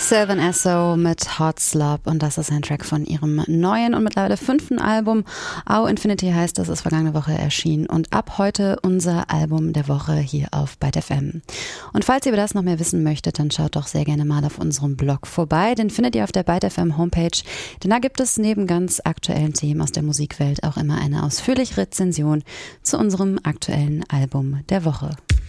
Sylvan Esso mit Hot Slob und das ist ein Track von ihrem neuen und mittlerweile 5. Album. Au Infinity heißt, das ist vergangene Woche erschienen und ab heute unser Album der Woche hier auf Byte FM. Und falls ihr über das noch mehr wissen möchtet, dann schaut doch sehr gerne mal auf unserem Blog vorbei. Den findet ihr auf der Byte FM Homepage, denn da gibt es neben ganz aktuellen Themen aus der Musikwelt auch immer eine ausführliche Rezension zu unserem aktuellen Album der Woche.